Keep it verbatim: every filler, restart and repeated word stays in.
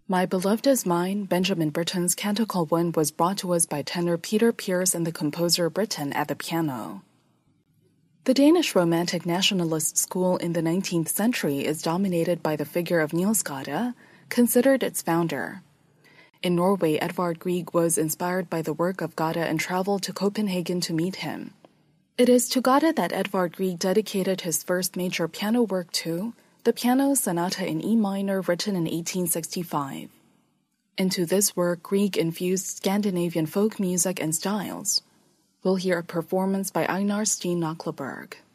My Beloved Is Mine, Benjamin Britten's Canticle one, was brought to us by tenor Peter Pears and the composer Britten at the piano. The Danish Romantic Nationalist school in the nineteenth century is dominated by the figure of Niels Gade, considered its founder. In Norway, Edvard Grieg was inspired by the work of Gade and traveled to Copenhagen to meet him. It is to Gade that Edvard Grieg dedicated his first major piano work too, the Piano Sonata in E minor written in eighteen sixty-five. Into this work, Grieg infused Scandinavian folk music and styles. We'll hear a performance by Einar Steen Nakleberg.